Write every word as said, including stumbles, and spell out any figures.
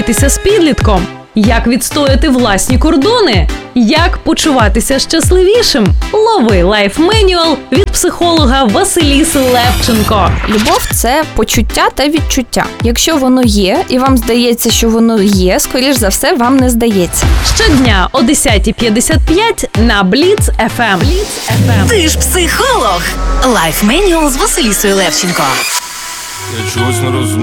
домовитися з підлітком, як відстояти власні кордони, як почуватися щасливішим. Лови лайф-менюал від психолога Василіси Левченко. Любов – це почуття та відчуття. Якщо воно є, і вам здається, що воно є, скоріш за все, вам не здається. Щодня о десята п'ятдесят п'ять на Бліц еф ем. Ти ж психолог. Лайф-менюал з Василісою Левченко. Я чогось не розумію.